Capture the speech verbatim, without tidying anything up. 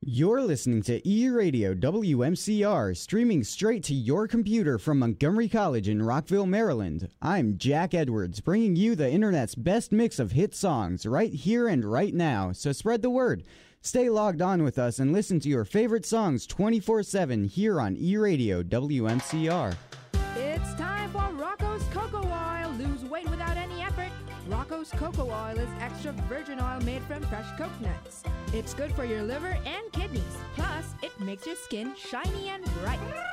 You're listening to E-Radio W M C R, streaming straight to your computer from Montgomery College in Rockville, Maryland. I'm Jack Edwards, bringing you the internet's best mix of hit songs right here and right now, so spread the word. Stay logged on with us and listen to your favorite songs twenty-four seven here on E-Radio W M C R. It's time for Rocco's Cocoa Oil. Lose weight without any effort. Rocco's Cocoa Oil is extra virgin oil made from fresh coconuts. It's good for your liver and kidneys. Plus, it makes your skin shiny and bright.